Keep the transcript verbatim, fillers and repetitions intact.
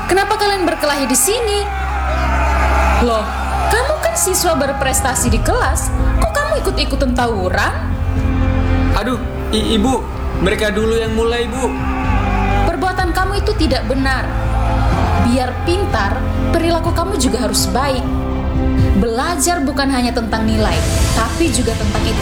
Kenapa kalian berkelahi di sini? Loh, kamu kan siswa berprestasi di kelas. Kok kamu ikut-ikutan tawuran? Aduh, i- ibu, mereka dulu yang mulai, Bu. Perbuatan kamu itu tidak benar. Biar pintar, perilaku kamu juga harus baik. Belajar bukan hanya tentang nilai, tapi juga tentang etika.